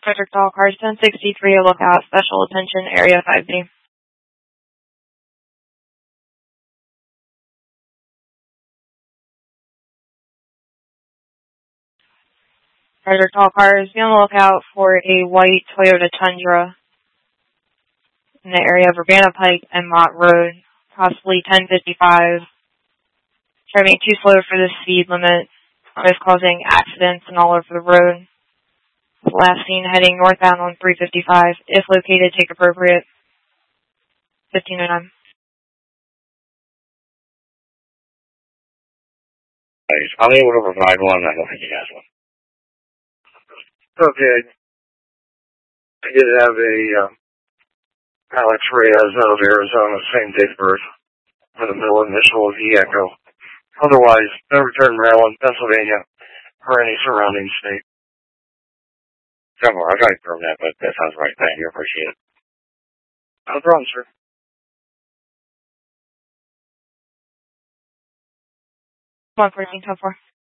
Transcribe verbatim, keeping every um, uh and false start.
Frederick Doll Cars ten sixty-three, lookout, special attention, area five B. Frederick Doll Cars, be on the lookout for a white Toyota Tundra in the area of Urbana Pike and Mott Road, possibly ten fifty-five. Driving too slow for the speed limit, is causing accidents and all over the road. Last seen heading northbound on three fifty-five. If located, take appropriate. fifteen oh nine. I'm able to provide one. I don't think he has one. Okay. I did have a uh, Alex Reyes out of Arizona, same date of birth, for the middle initial of E Echo. Otherwise, no return Maryland, Pennsylvania, or any surrounding state. Come on, I'll try to confirm that, but that sounds right. Thank you. Appreciate it. No problem, sir. one fourteen, ten four.